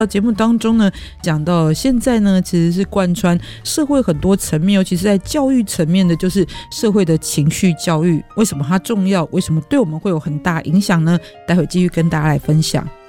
节目当中呢，讲到现在呢，其实是贯穿社会很多层面，尤其是在教育层面的，就是社会的情绪教育，为什么它重要？为什么对我们会有很大影响呢？待会继续跟大家来分享。